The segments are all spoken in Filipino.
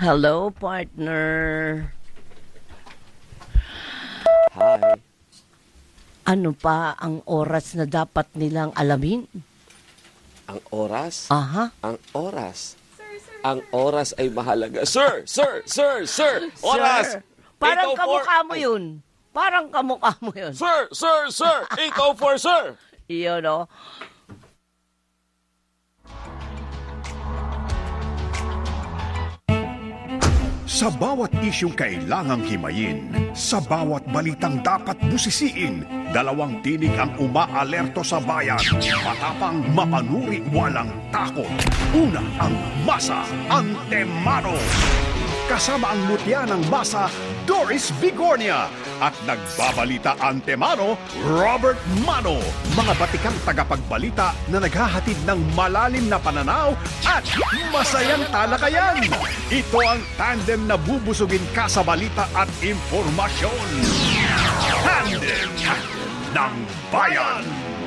Hello, partner. Hi. Ano pa ang oras na dapat nilang alamin? Ang oras? Aha. Ang oras. Ang oras ay mahalaga. Sir! Oras! Sir, parang 8:04. kamukha mo yun. Parang kamukha mo yun. Sir! 8:04, sir! Iyon, no? Sa bawat isyong kailangang himayin, sa bawat balitang dapat busisiin, dalawang tinig ang umaalerto sa bayan. Matapang, mapanuri, walang takot. Una ang Masa Antemano. Kasama ang mutya ng Masa, Doris Bigornia. At nagbabalita Antemano, Robert Mano. Mga batikang tagapagbalita na naghahatid ng malalim na pananaw at masayang talakayan. Ito ang tandem na bubusugin ka sa balita at impormasyon. Tandem ng Bayan.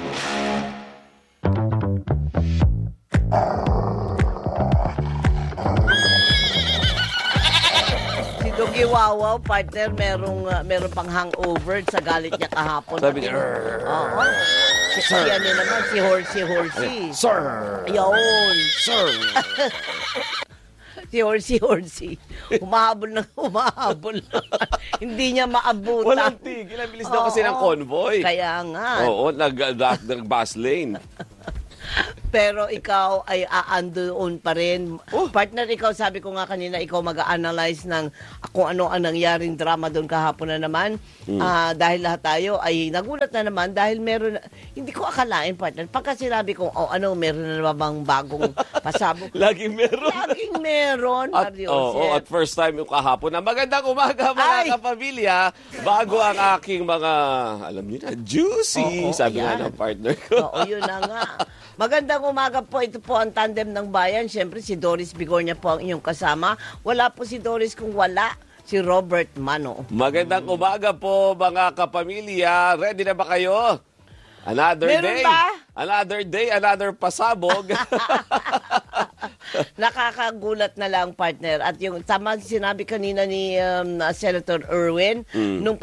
Doggy Wawaw, partner, merong pang hangover sa galit niya kahapon. Sabi niya, Oo. Si ano naman, si Horsey. Sir! Ayun. Sir! Si Horsey. Humahabol na. Hindi niya maabutan. Walang tigil. Ang bilis daw kasi ng convoy. Kaya nga. Oo, nag-bus lane. Pero ikaw ay aandoon pa rin. Partner, ikaw, sabi ko nga kanina, ikaw mag-a-analyze ng kung ano ang nangyaring drama doon kahapon na naman. Dahil lahat tayo ay nagulat na naman dahil meron, hindi ko akalain, partner. Pagka sinabi ko, meron na naman bagong pasabog. Laging meron. Laging meron. At first time yung kahapon na magandang umaga mga kapamilya. Bago ang aking mga, alam niyo na, juicy. Sabi nga ng partner ko. Oo, yun na nga. Magandang umaga po. Ito po ang tandem ng bayan. Siyempre, si Doris Bigornia po ang inyong kasama. Wala po si Doris kung wala si Robert Mano. Magandang umaga po mga kapamilya. Ready na ba kayo? Another Meron day. ba? Another day, another pasabog. Nakakagulat na lang, partner. At yung tama sinabi kanina ni Senator Erwin, nung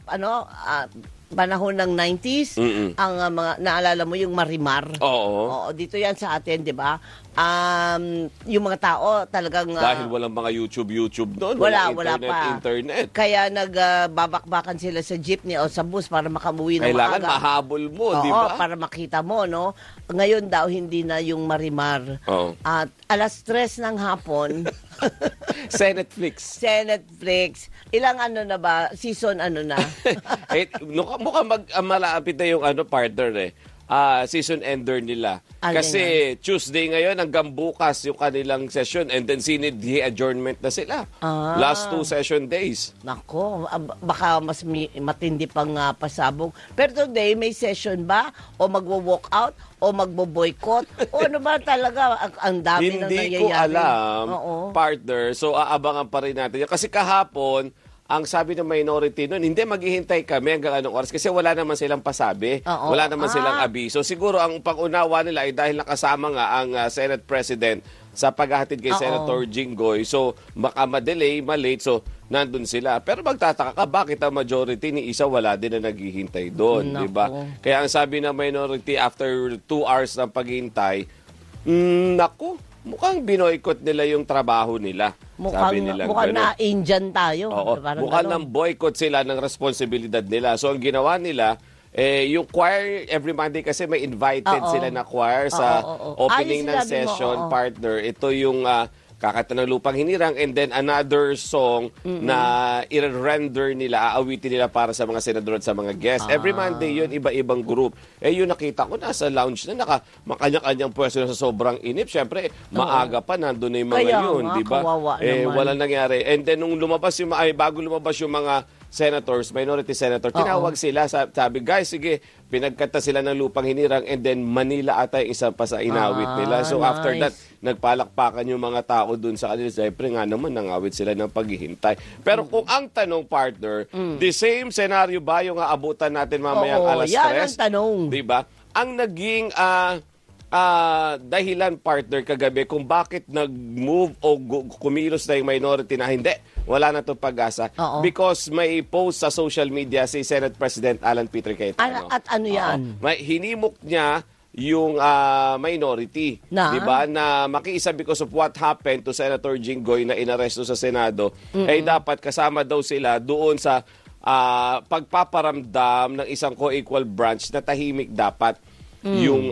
panahon ng 90s, ang mga naalala mo yung Marimar. Oo. Dito yan sa atin, 'di ba? Yung mga tao talagang Dahil walang mga YouTube doon, wala walang internet. Kaya nagbabakbakan sila sa jeepney o sa bus para makamuwi ng Kailangan maaga. mahabol mo, di ba? Para makita mo, no? Ngayon daw hindi na yung Marimar. Oo. At alas 3 ng hapon, Senetflix. ilang na ba? Season na? Mukhang malapit na yung partner season ender nila. Kasi Tuesday ngayon hanggang bukas yung kanilang session and then sinidhi adjournment na sila. Last 2 session days. Nako, baka mas matindi pang pasabog. Pero today, may session ba? O magwo-walk out? O magbo-boycott? O ano ba talaga? Ang dami nang nangyayari. Hindi ko alam, partner. So aabangan pa rin natin. Kasi kahapon, ang sabi ng minority nun, hindi, maghihintay kami hanggang anong oras kasi wala naman silang pasabi. Wala naman silang abiso. Siguro ang pang-unawa nila ay dahil nakasama nga ang Senate President sa paghahatid kay Senator Jinggoy. So, baka ma-delay, ma-late. So, nandun sila. Pero magtataka ka, bakit ang majority ni isa wala din na naghihintay doon? Diba? Kaya ang sabi ng minority, after 2 hours ng paghihintay, mukhang binoykot nila yung trabaho nila. Mukhang na Indian tayo. Mukhang nang boycott sila ng responsibilidad nila. So, ang ginawa nila, yung choir, every Monday kasi may invited sila na choir sa opening ng session, partner. Ito yung Kakanta ng Lupang Hinirang and then another song na i-render nila, aawitin nila para sa mga senador at sa mga guests. Every Monday yun, iba-ibang group. Yun nakita ko nasa lounge na makanya-kanyang pwesto na sa sobrang inip. Siyempre, maaga pa nandun na yung mga yun, di ba? Walang nangyari. And then nung bago lumabas yung mga senators, minority senator, tinawag sila, sabi, guys, sige, pinagkanta sila ng Lupang Hinirang and then Manila ata yung isa pa sa inawit nila. So after that, nagpalakpakan yung mga tao dun sa kanila. Siyempre nga naman, nangawit sila ng paghihintay. Pero kung ang tanong, partner, the same scenario ba yung aabutan natin mamayang alas 3? Yan ang tanong. Diba? Ang naging dahilan, partner, kagabi kung bakit nag-move o kumilos na yung minority na hindi. Wala na itong pag-asa. Because may post sa social media si Senate President Alan Peter Cayetano. At ano yan? Hinimok niya yung minority, na? 'di ba? Na makiisa because of what happened to Senator Jinggoy na inaresto sa Senado, ay dapat kasama daw sila doon sa pagpaparamdam ng isang co-equal branch na tahimik dapat yung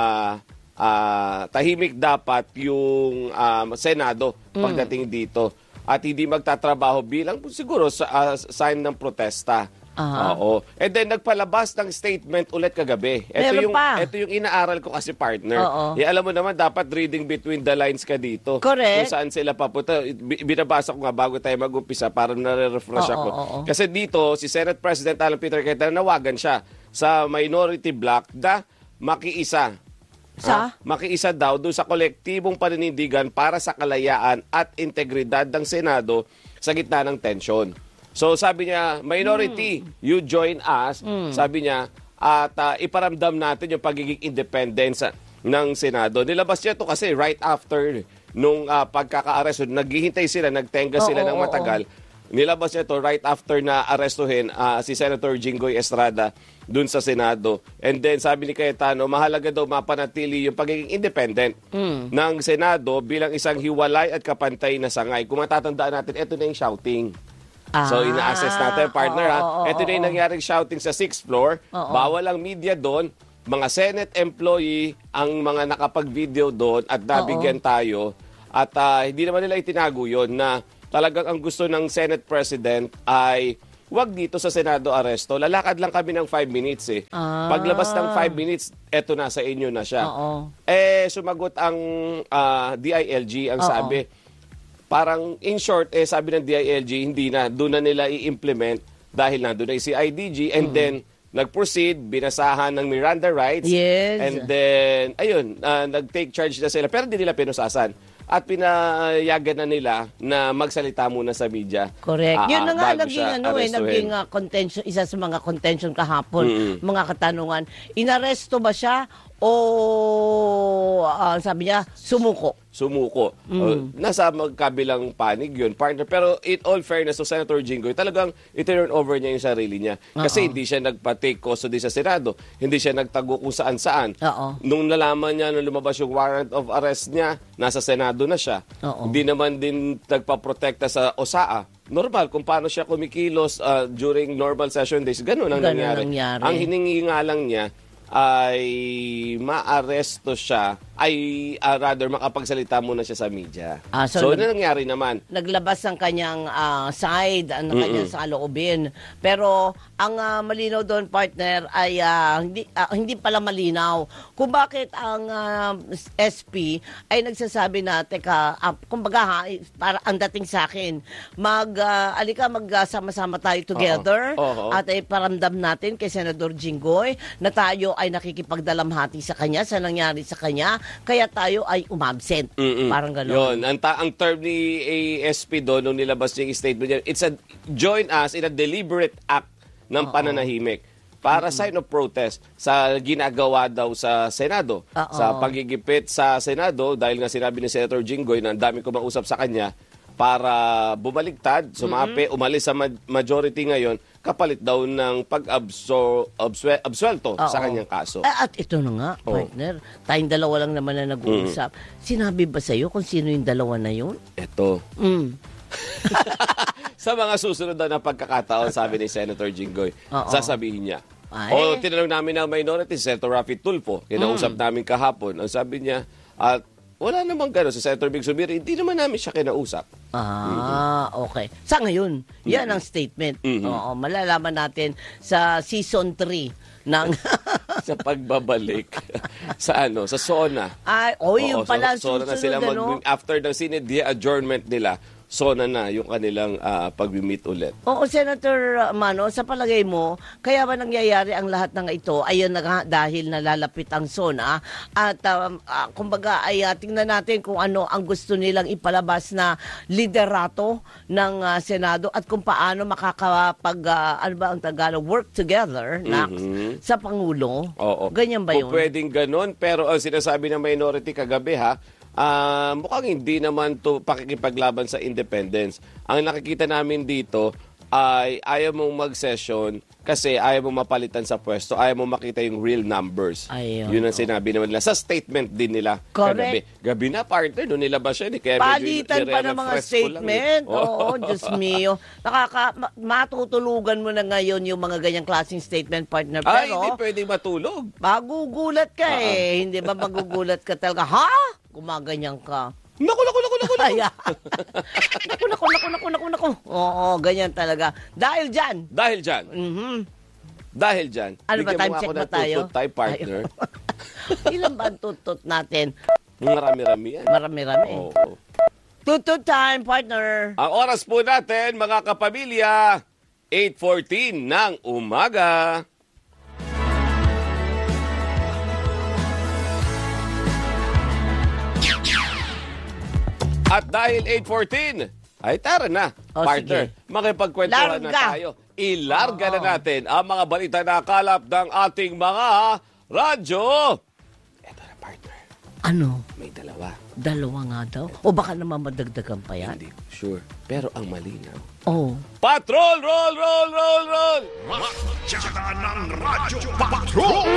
Senado pagdating dito at hindi magtatrabaho bilang siguro sa sign ng protesta. Oo. And then nagpalabas ng statement ulit kagabi. Ito yung inaaral ko kasi, partner. Alam mo naman, dapat reading between the lines ka dito. Correct. Kung saan sila papunta. Binabasa ko nga bago tayo mag-umpisa para nare-refresh ako. Kasi dito, si Senate President Alan Peter Cayetano, nawagan siya sa minority bloc na makiisa. Makiisa daw doon sa kolektibong paninindigan para sa kalayaan at integridad ng Senado sa gitna ng tensyon. So sabi niya, minority, you join us, sabi niya, at iparamdam natin yung pagiging independence ng Senado. Nilabas niya ito kasi right after nung pagkaka-aresto, naghihintay sila, nagtenga sila ng matagal. Nilabas niya ito right after na arestuhin si Senator Jinggoy Estrada dun sa Senado. And then sabi ni Cayetano, mahalaga daw mapanatili yung pagiging independent ng Senado bilang isang hiwalay at kapantay na sangay. Kung matatandaan natin, ito na yung shouting. So, ina-assess natin, partner, Ito na yung nangyaring shouting sa 6th floor. Bawal ang media doon. Mga Senate employee ang mga nakapag-video doon at nabigyan tayo. At hindi naman nila itinago yun na talagang ang gusto ng Senate President ay wag dito sa Senado aresto. Lalakad lang kami ng 5 minutes eh. Paglabas ng 5 minutes, eto na, sa inyo na siya. Sumagot ang DILG, ang sabi. Parang in short, sabi ng DILG, hindi na, doon na nila i-implement dahil nandun na yung CIDG and then nag-proceed, binasahan ng Miranda rights and then, ayun, nag-take charge na sila pero hindi nila pinusasan at pinayagan na nila na magsalita muna sa media. Correct. Yun na nga naging contention, isa sa mga contention kahapon, mga katanungan. Inaresto ba siya o sabi niya, sumuko? Nasa magkabilang panig yun, partner. Pero in all fairness to Senator Jinggoy, talagang i-turn over niya yung sarili niya. Kasi hindi siya nagpa-take custody sa Senado. Hindi siya nagtago kung saan-saan. Nung nalaman niya, nung lumabas yung warrant of arrest niya, nasa Senado na siya. Hindi naman din nagpa-protekta sa OSAA. Normal kung paano siya kumikilos during normal session days. Ganun ang nangyari. Ang hiningi nga lang niya ay maaresto siya, rather makapagsalita muna siya sa media. So nangyari naman. Naglabas ang kanyang side, ang kanyang saloobin. Pero ang malinaw doon, partner, ay hindi pala malinaw kung bakit ang SP ay nagsasabi na, teka, kumbaga para ang dating sa akin, magsama-sama tayo together at ay paramdam natin kay Senador Jinggoy na tayo ay nakikipagdalamhati sa kanya sa nangyari sa kanya, kaya tayo ay umabsent. Parang gano'n. Yun. Ang term ni ASP doon, nung nilabas niya yung statement niya, it's a join us in a deliberate act ng pananahimik para sign of protest sa ginagawa daw sa Senado. Sa pagigipit sa Senado, dahil nga sinabi ni Senator Jinggoy na ang dami ko mausap sa kanya para bumaliktad, sumapi, umalis sa majority ngayon, kapalit daw ng pag-absuelto sa kanyang kaso. At ito na nga, partner, tayong dalawa lang naman na nag-uusap. Sinabi ba sa'yo kung sino yung dalawa na yun? Ito. Sa mga susunod na pagkakataon, sabi ni Senator Jinggoy, sasabihin niya. Tinanong namin ng minority, Senator Rafi Tulfo, kinausap namin kahapon. Ang sabi niya, wala namang gano'n. Si Senator Big Subiri, hindi naman namin siya kinausap. Okay. Sa ngayon, yan ang statement. Malalaman natin sa season 3 ng sa pagbabalik sa SONA. Yung pala SONA na sila susunod, after the Senate adjournment nila, SONA na yung kanilang pag-meet ulit. Oo, Senator Mano, sa palagay mo, kaya ba nangyayari ang lahat ng ito? Ayun na nga, dahil nalalapit ang SONA at kumbaga ay tingnan natin kung ano ang gusto nilang ipalabas na liderato ng Senado at kung paano makakapag, ano ba ang Tagalog, work together sa Pangulo. Oo. Ganyan ba yun? Kung pwedeng ganun, pero ang sinasabi ng minority kagabi mukhang hindi naman to pakikipaglaban sa independence. Ang nakikita namin dito ay ayaw mong mag-session kasi ayaw mong mapalitan sa pwesto, ayaw mong makita yung real numbers. Ayun, yun ang sinabi naman nila. Sa statement din nila. Correct. Gabi na, partner, doon nilabas yun. Kaya palitan pa ng mga statement. Oo, Diyos mio. Matutulugan mo na ngayon yung mga ganyang klaseng statement, partner. Pero, hindi pwedeng matulog. Magugulat ka Hindi ba magugulat ka talaga? Ha? Gumaganyan ka. Naku. Naku. Oo, ganyan talaga. Dahil dyan. Dahil dyan. Ano ba, time check ba tayo? Tayo, partner. Ilan ba ang tutot natin? Marami-rami yan. Marami-rami. Oo. Tutot time, partner. Ang oras po natin, mga kapamilya, 8:14 ng umaga. At dahil 8:14, ay tara na, partner. Sige. Makipagkwentuhan na tayo. Ilarga na natin ang mga balita na kalap ng ating mga radyo. Eto na, partner. Ano? May dalawa. Dalawa nga daw? O baka naman madagdagan pa yan? Hindi ko sure. Pero ang malinaw. Oh. Patrol! Roll! Radyada ng Radyo Patrol!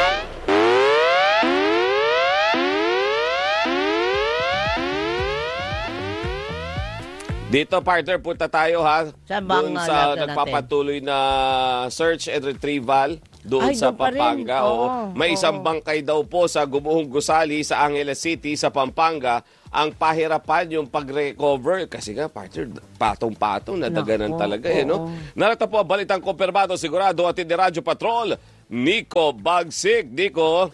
Dito, partner, punta tayo Saan bang doon sa natin? nagpapatuloy na search and retrieval doon sa doon pa rin. Pampanga. May isang bangkay daw po sa Gumuhong Gusali sa Angeles City sa Pampanga. Ang pahirapan yung pag-recover kasi nga, partner, patong-patong, nadaganan talaga. No? Narito po ang balitang kumpirmado, sigurado at ni Radyo Patrol, Nico Bagsik. Nico.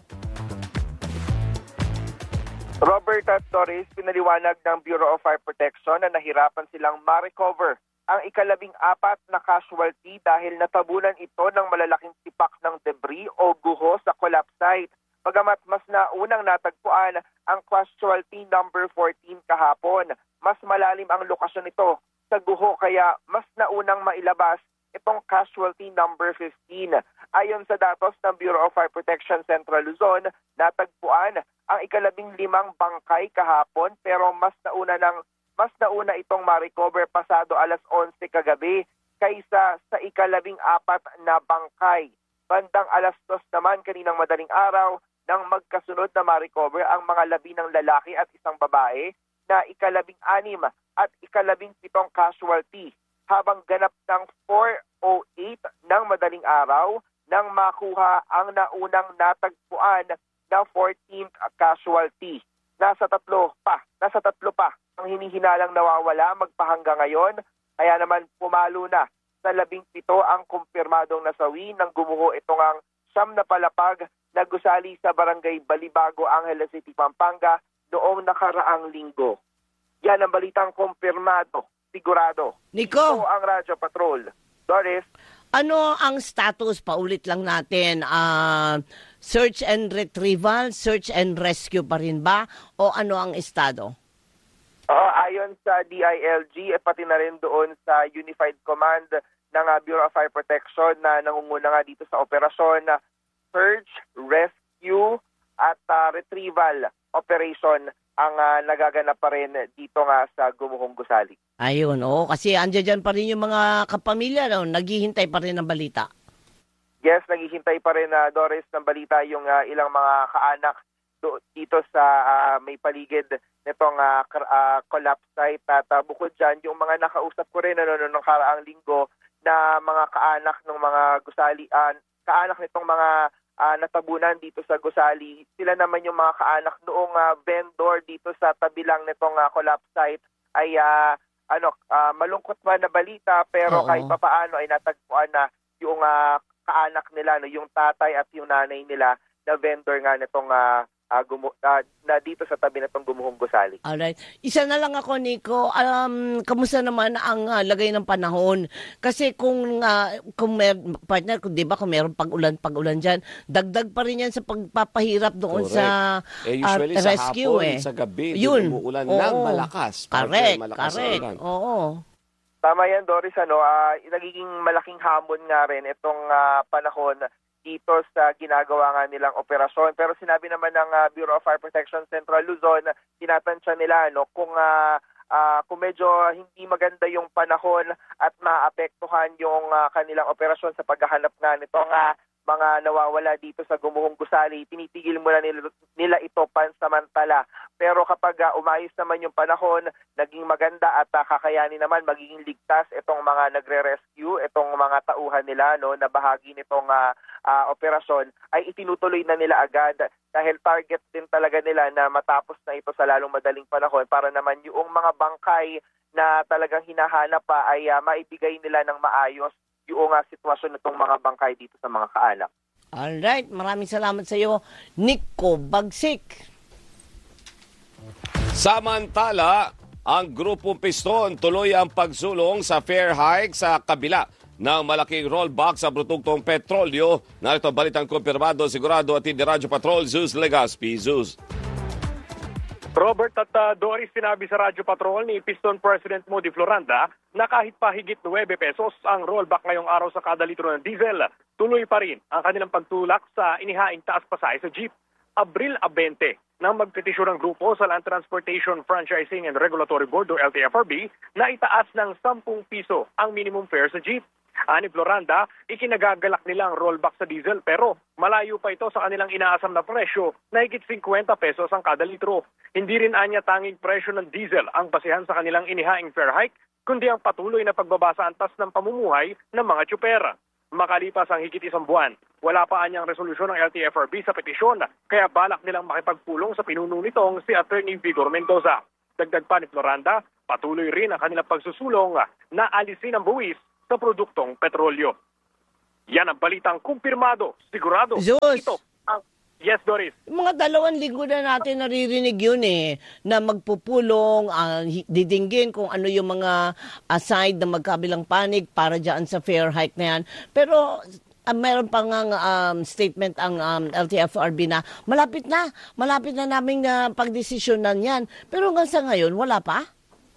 Robert at Doris, pinaliwanag ng Bureau of Fire Protection na nahirapan silang ma-recover ang ika-14 na casualty dahil natabunan ito ng malalaking tipak ng debris o guho sa collapse site. Bagamat mas naunang natagpuan ang casualty number 14 kahapon, mas malalim ang lokasyon nito sa guho kaya mas naunang mailabas itong casualty number 15. Ayon sa datos ng Bureau of Fire Protection Central Luzon, natagpuan ang ika-15 bangkay kahapon pero mas nauna itong ma-recover pasado alas 11 kagabi kaysa sa ika-14 na bangkay. Bandang alas 2 naman kaninang madaling araw nang magkasunod na ma-recover ang mga 11 lalaki at isang babae na ika-16 at ika-17 casualty. Habang ganap ng 4:08 ng madaling araw nang makuha ang naunang natagpuan na 14th casualty. Nasa tatlo pa ang hinihinalang nawawala magpahangga ngayon, kaya naman pumalo na sa 17 ang kumpirmadong nasawi ng gumuho itong ang siyam na palapag na gusali sa barangay Balibago, Angeles City, Pampanga noong nakaraang linggo. Yan ang balitang kumpirmado. Sigurado. Nico. Ito ang Radyo Patrol. Doris. Ano ang status? Paulit lang natin. Search and retrieval, search and rescue pa rin ba? O ano ang estado? Ayon sa DILG, pati na rin doon sa Unified Command ng Bureau of Fire Protection na nangunguna nga dito sa operasyon na search, rescue at retrieval operation ang nagaganap pa rin dito nga sa Gumuhong Gusali. Ayun, kasi andyan dyan pa rin yung mga kapamilya, naghihintay pa rin ng balita. Yes, naghihintay pa rin, Doris, ng balita yung ilang mga kaanak dito sa may paligid nitong collapse site. At bukod dyan, yung mga nakausap ko rin noong karaang linggo na mga kaanak ng mga gusali, kaanak nitong mga natabunan dito sa Gusali. Sila naman yung mga kaanak noong vendor dito sa tabi lang nitong collapse site ay malungkot man na balita pero kahit papaano ay natagpuan na yung kaanak nila, yung tatay at yung nanay nila na vendor nga nitong na dito sa tabi na itong Gumuhong Gusali. Alright. Isa na lang ako, Nico. Kamusta naman ang lagay ng panahon? Kasi kung partner, di ba, kung meron pag-ulan dyan, dagdag pa rin yan sa pagpapahirap doon Correct. sa usually rescue. sa hapon, sa gabi, Yun. umuulan ng malakas. Correct. Malakas na ulan. Oo. Tama yan, Doris. Nagiging malaking hamon nga rin itong panahon dito sa ginagawa nga nilang operasyon. Pero sinabi naman ng Bureau of Fire Protection Central Luzon, tinatansya nila kung medyo hindi maganda yung panahon at maapektuhan yung kanilang operasyon sa paghahanap nga nitong mga nawawala dito sa Gumuhong Gusali, tinitigil muna nila ito pansamantala. Pero kapag umayos naman yung panahon, naging maganda at kakayanin naman magiging ligtas itong mga nagre-rescue, itong mga tauhan nila na bahagi nitong operasyon, ay itinutuloy na nila agad dahil target din talaga nila na matapos na ito sa lalong madaling panahon para naman yung mga bangkay na talagang hinahanap pa ay maibigay nila ng maayos yung sitwasyon nitong mga bangkay dito sa mga kaanak. Alright, maraming salamat sa iyo, Nico Bagsik. Samantala, ang grupong Piston tuloy ang pagsulong sa fare hike sa kabila ng malaking rollback sa produktong petrolyo. Narito ang balitang kumpirmado, sigurado at hindi Radyo Patrol, Zeus Legaspi. Zeus. Robert at Doris, sinabi sa Radyo Patrol ni Piston President Modi Floranda na kahit pa higit 9 pesos ang rollback ngayong araw sa kada litro ng diesel, tuloy pa rin ang kanilang pagtulak sa inihaing taas pasahe sa jeep. Abril 20 nang magpetisyon ng grupo sa Land Transportation Franchising and Regulatory Board o LTFRB na itaas ng 10 piso ang minimum fare sa jeep. Ani Floranda, ikinagagalak nila ang rollback sa diesel pero malayo pa ito sa kanilang inaasam na presyo na higit 50 pesos ang kada litro. Hindi rin anya tanging presyo ng diesel ang basihan sa kanilang inihaing fare hike, kundi ang patuloy na pagbaba sa antas ng pamumuhay ng mga tsuper. Makalipas ang higit isang buwan, wala pa anyang resolusyon ng LTFRB sa petisyon kaya balak nilang makipagpulong sa pinuno nitong si Attorney Vigor Mendoza. Dagdag pa ni Floranda, patuloy rin ang kanilang pagsusulong na alisin ang buwis sa produktong petrolyo. Yan ang balitang kumpirmado, sigurado. Zeus. Ito ang... Yes, Doris. Mga 2 linggo na natin naririnig yun na magpupulong, didinggin kung ano yung mga aside na magkabilang panig para dyan sa fare hike na yan. Pero meron pa nga statement ang LTFRB na malapit na naming pagdesisyonan yan. Pero hanggang sa ngayon, wala pa?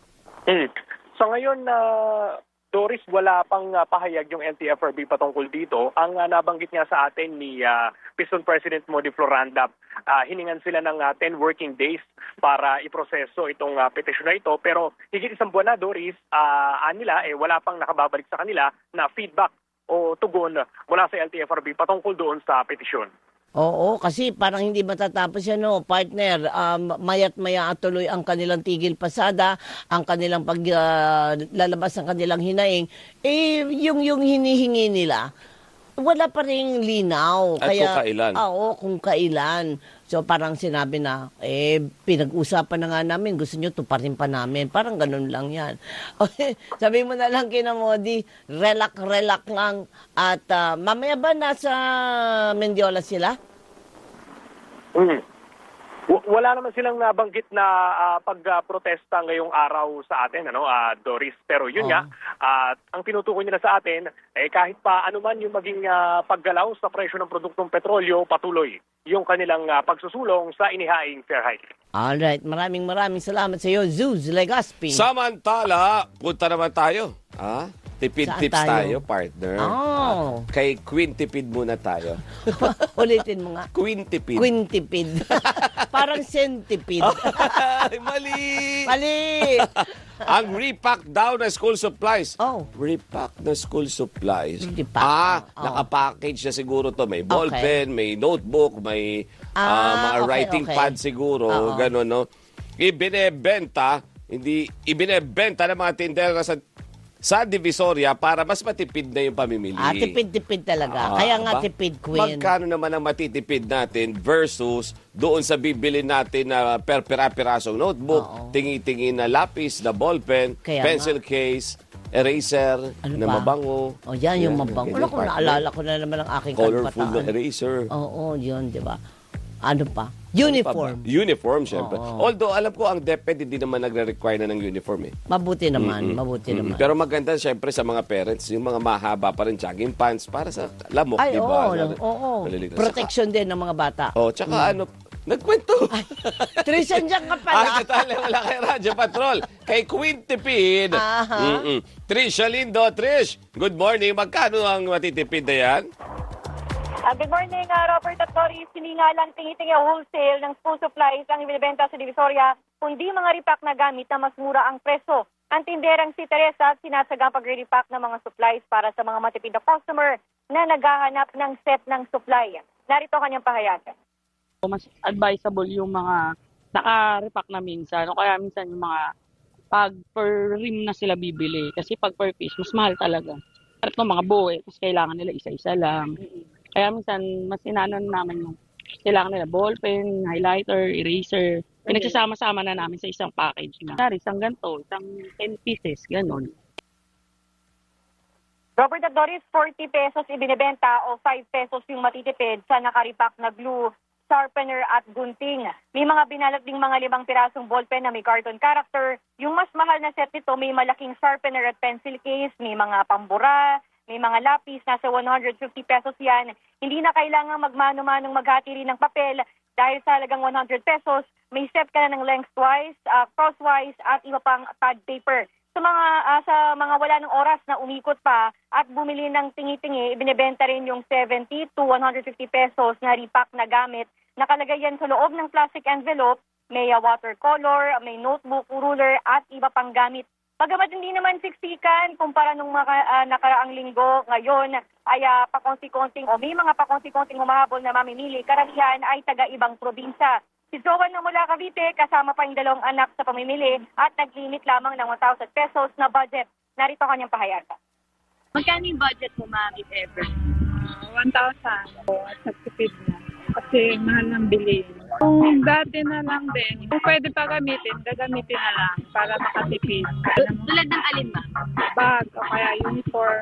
Sa ngayon, Doris, wala pang pahayag yung LTFRB patungkol dito. Ang nabanggit nga sa atin ni Piston President Modi Floranda, hiningan sila ng 10 working days para iproseso itong petisyon na ito. Pero higit isang buwan na, Doris, nila wala pang nakababalik sa kanila na feedback o tugon mula sa LTFRB patungkol doon sa petisyon. Oo, kasi parang hindi matatapos yan, partner. Mayat-maya tuloy ang kanilang tigil pasada, ang kanilang paglalabas ng kanilang hinaing. Yung hinihingi nila, wala pa rin linaw. At kaya, kung kailan. Oo, kung kailan. So parang sinabi na, pinag-usapan na nga namin, gusto nyo tuparin pa namin. Parang ganun lang yan. Okay, sabi mo na lang kina Modi, relax lang. At mamaya ba nasa Mendiola sila? Wala naman silang nabanggit na pagprotesta ngayong araw sa atin, Doris. Pero yun nga, ang tinutukoy nila sa atin, kahit pa anuman yung maging paggalaw sa presyo ng produktong petrolyo, patuloy yung kanilang pagsusulong sa inihaing fare hike. Alright, maraming salamat sa iyo, Zeus Legaspi. Samantala, punta naman tayo. Tipid Saan tips tayo, tayo? partner. Oh. Kay Queen Tipid muna tayo. Ulitin mo nga. Queen Tipid. Quintipid. Parang centipede. Mali! Mali! Ang repack daw na school supplies. Oh. Repack na school supplies. Repack. Nakapackage na siguro to. May ballpen, may notebook, may mga writing pad siguro. Ganon, no? Ibinebenta ng mga tindera sa Divisoria para mas matipid na yung pamimili. Tipid-tipid talaga. Kaya nga tipid queen. Magkano naman ang matitipid natin versus doon sa bibili natin na pera-pirasong notebook, tingi-tingi na lapis, na ballpen, pencil case, eraser, na mabango. Yan yung mabango. Kung naalala ko na naman ang aking colorful kabataan. na eraser. Oo, yun, di ba? Ano pa? Uniform. Uniform, syempre. Although, alam ko, ang DepEd hindi naman nagre-require na ng uniform eh. Mabuti naman, mabuti naman. Pero maganda, syempre, sa mga parents, yung mga mahaba pa rin jogging pants para sa lamok, Ay, di ba? oo. Protection din ng mga bata. Tsaka nagkwento. Trish, andyan ka pala. Katali, wala kay Radyo Patrol. Kay Queen Tipid. Trish Alindo. Trish, good morning. Magkano ang matitipid na yan? Good morning, Robert at Tori. Hindi nga lang tingi-tingi wholesale ng school supplies ang ibinibenta sa Divisoria, kundi mga repack na gamit na mas mura ang preso. Ang tinderang si Teresa sinasagang pag-repack ng mga supplies para sa mga matipid na customer na naghahanap ng set ng supply. Narito kanyang pahayagan. Mas advisable yung mga naka-repack na minsan. O kaya minsan yung mga pag per rim na sila bibili. Kasi pag per piece, mas mahal talaga. At mga buo kasi kailangan nila isa-isa lang. Kaya minsan, mas inanon namin yung kailangan nila ballpen, highlighter, eraser. Pinagsasama-sama na namin sa isang package na. Isang ganito, isang 10 pieces, ganun. Robert at Doris, 40 pesos ibinibenta o 5 pesos yung matitipid sa nakaripak na glue, sharpener at gunting. May mga binalot ding mga 5 pirasong ballpen na may cartoon character. Yung mas mahal na set nito, may malaking sharpener at pencil case, may mga pambura, may mga lapis, nasa 150 pesos yan. Hindi na kailangan magmano-manong maghati rin ng papel dahil sa halagang 100 pesos, may set ka na ng lengthwise, crosswise at iba pang pad paper. Sa mga wala ng oras na umikot pa at bumili ng tingi-tingi, binibenta rin yung 70 to 150 pesos na repack na gamit. Nakalagay yan sa loob ng plastic envelope, may watercolor, may notebook, ruler at iba pang gamit. Bagamat hindi naman siksikan kumpara nung nakaraang linggo, ngayon ay pakonti-konting o may mga pakonti-konting humahabol na mamimili. Karamihan ay taga-ibang probinsya. Si Joan na mula Cavite, kasama pa yung 2 anak sa pamimili at nag-limit lamang ng 1,000 pesos na budget. Narito kanyang pahayagan. Magkano yung budget mo, ma'am, if ever? 1,000. At nagtipid na. Kasi mahal ng bilhin. Kung dati na lang din, kung pwede pa gamitin, gagamitin na lang para makatipid. Tulad ng alin ba? Bag o kaya uniform.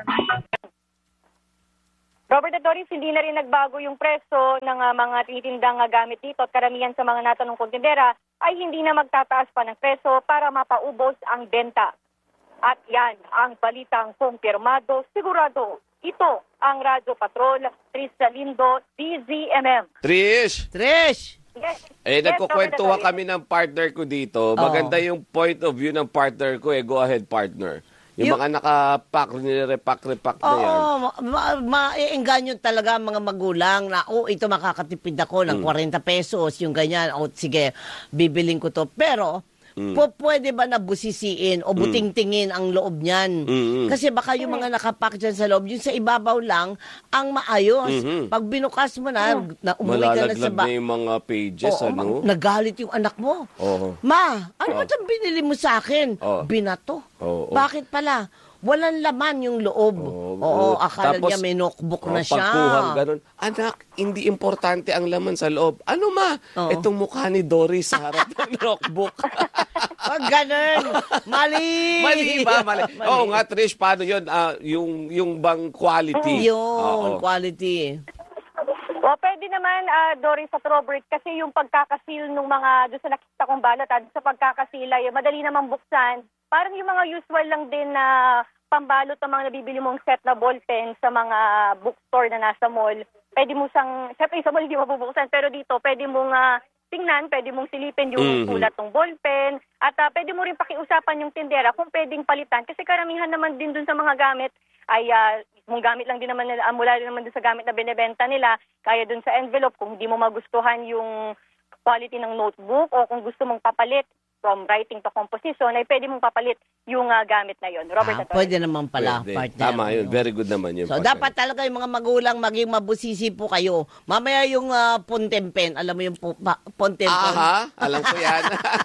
Robert at Doris, hindi na rin nagbago yung preso ng mga tinitindang gamit dito at karamihan sa mga natanong kontendera ay hindi na magtataas pa ng preso para mapaubos ang benta. At yan ang balitang kumpirmado, sigurado. Ito ang Radyo Patrol, Trish Salindo, DZMM. Trish! Yes. Nagkukwentuhan kami ng partner ko dito. Maganda yung point of view ng partner ko. Go ahead, partner. Yung mga nakapack, repack na yan. Maiengganyo talaga ang mga magulang na, ito makakatipid ako ng 40 pesos, yung ganyan. Sige, bibiling ko to. Pero, pwede ba na busisiin o butingtingin ang loob niyan? Kasi baka yung mga nakapack dyan sa loob, yung sa ibabaw lang, ang maayos. Pag binukas mo na umuwi ka na sa malalaglag na yung mga pages, nagalit yung anak mo. Ma, ano ba itong binili mo sa akin? Binato. Bakit pala? Walang laman yung loob. Akala Tapos, niya may notebook na siya. Pagkuhang ganun, anak, hindi importante ang laman sa loob. Ano ma? Itong mukha ni Doris sa harap ng notebook. Pag ganun, mali. Mali ba? Mali. Oo nga, Trish, paano yun? Yung bang quality? Quality. O pwede naman, Doris at Robert, kasi yung pagkakasil ng mga, doon sa nakita kong balot, sa pagkakasilay, madali naman buksan. Parang yung mga usual lang din na pambalot ng mga nabibili mong set na ballpen sa mga bookstore na nasa mall. Pwede mo siyang, syempre sa mall hindi mabubuksan, pero dito pwede mong tingnan, pwede mong silipin yung sulat ng ballpen, at pwede mo rin pakiusapan yung tindera kung pwedeng palitan. Kasi karamihan naman din dun sa mga gamit ay mong gamit lang din naman nila, mula din naman dun sa gamit na binebenta nila, kaya dun sa envelope, kung hindi mo magustuhan yung quality ng notebook o kung gusto mong papalit from writing to composition, ay pwede mong papalit yung gamit na yon. Robert, pwede naman pala, Pwede. partner. Tama yun. Very good naman yun. So, partner. dapat talaga yung mga magulang maging mabusisi po kayo. Mamaya yung pontempen, alam mo yung pontempen? Aha, alam ko yan.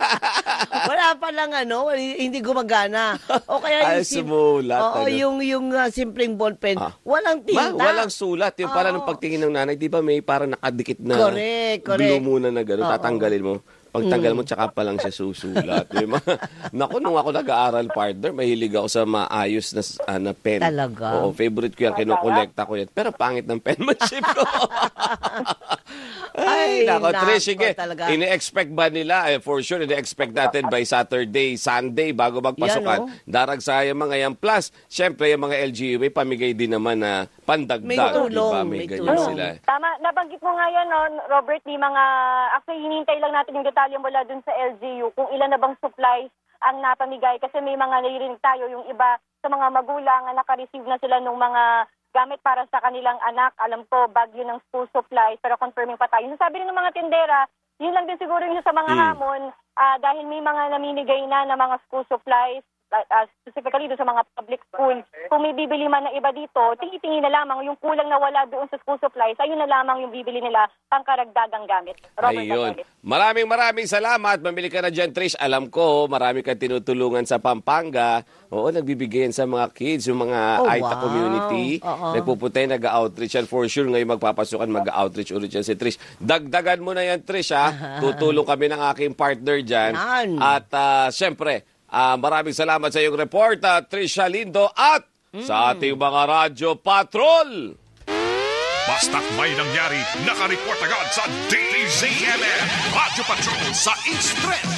Wala pa lang hindi gumagana. O kaya yung sumulat. yung simpleng ballpen, walang tinta. Walang sulat. Yung pala nung pagtingin ng nanay, di ba may parang nakadikit na correct. glue muna na gano'n, tatanggalin mo. Pagtanggal mo, tsaka pa lang siya susulat. Naku, nung ako nag-aaral, partner, mahilig ako sa maayos na pen. Talaga? Oo, favorite ko yan, kinukolekta ko yan. Pero pangit ng penmanship ko. Ay, nako, Trish, sige. talaga. Ini-expect ba nila? For sure, ini-expect natin by Saturday, Sunday, bago magpasukan. Daragsa yung mga yan. Plus, syempre, yung mga LGU, may pamigay din naman na pandagdag. May tulong. Diba? May ganyan sila. Tama, nabanggit mo nga yan, no, Robert, actually, hinintay lang natin yung detalye mula dun sa LGU, kung ilan na bang supplies ang napamigay. Kasi may mga narinig tayo, yung iba sa mga magulang na naka-receive na sila ng mga gamit para sa kanilang anak. Alam ko, bag yun ng school supplies, pero confirming pa tayo. Sabi rin ng mga tindera, yun lang din siguro yun sa mga hamon, dahil may mga namimigay na ng mga school supplies, specifically doon sa mga public school. Kung may bibili man na iba dito, tingi-tingi na lamang yung kulang na wala doon sa school supplies, ayun na lamang yung bibili nila pang karagdagang gamit. Robert, ayun. Maraming salamat. Mamili ka na dyan, Trish. Alam ko, marami kang tinutulungan sa Pampanga. Oo, nagbibigyan sa mga kids, yung mga Aita community. Nagpupuntay, nag-outreach yan. For sure, ngayon magpapasukan, mag-outreach ulit yan si Trish. Dagdagan mo na yan, Trish, ha? Tutulong kami ng aking partner dyan. At syempre, maraming salamat sa iyong report, Trisha Lindo, at sa ating mga radyo patrol. Basta't may nangyari, nakareport agad sa DZMM Radyo Patrol sa East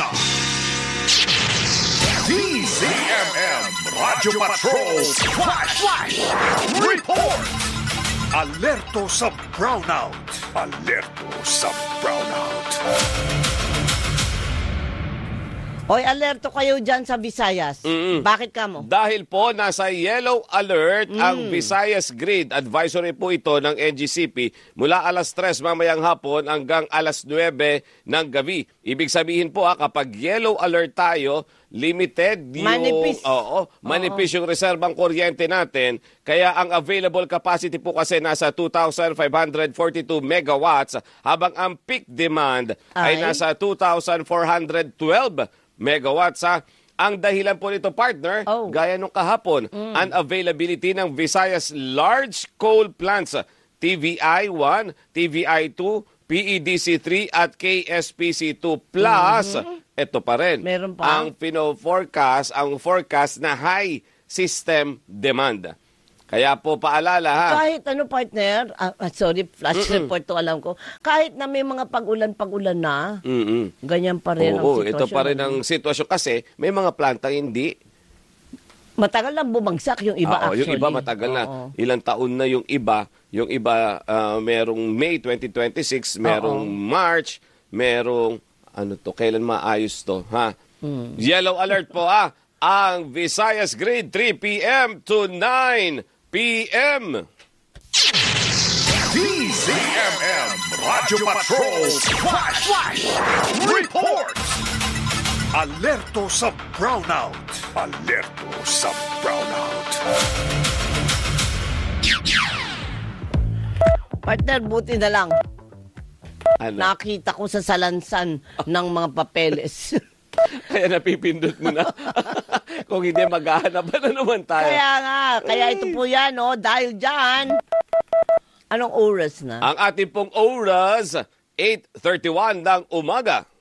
30. DZMM Radyo Patrol Flash Report. Alerto sa brownout. Alerto sa brownout. Hoy, alerto kayo dyan sa Visayas. Bakit ka mo? Dahil po nasa yellow alert ang Visayas Grid. Advisory po ito ng NGCP mula alas 3 mamayang hapon hanggang alas 9 ng gabi. Ibig sabihin po kapag yellow alert tayo, limited yung manipis yung reserbang kuryente natin. Kaya ang available capacity po kasi nasa 2,542 megawatts habang ang peak demand ay nasa 2,412 megawatts. Ang dahilan po nito, partner, gaya nung kahapon, unavailability ng Visayas large coal plants, TVI-1, TVI-2, PEDC-3 at KSPC-2 plus, ito pa rin, ang forecast na high system demand. Kaya po paalala ha. Kahit partner, flash report to alam ko, kahit na may mga pag-ulan na, ganyan pa rin ang sitwasyon. Ito pa rin ang sitwasyon kasi may mga planta hindi. Matagal lang bumagsak yung iba actually. Yung iba matagal na. Ilang taon na yung iba. Yung iba merong May 2026, merong March, merong kailan maayos to ha? Yellow alert po ang Visayas Grid 3 p.m. to 9 p.m. DZMM Radyo Patrol Flash Report. Alerto sa brownout. Alerto sa brownout. Partner, buti na lang. Nakita ko sa salansan ng mga papeles. Kaya napipindot mo na. Kung hindi, maghahanap na naman tayo. Kaya nga. Kaya ito po yan, dahil dyan. Anong oras na? Ang ating pong oras, 8:31 ng umaga.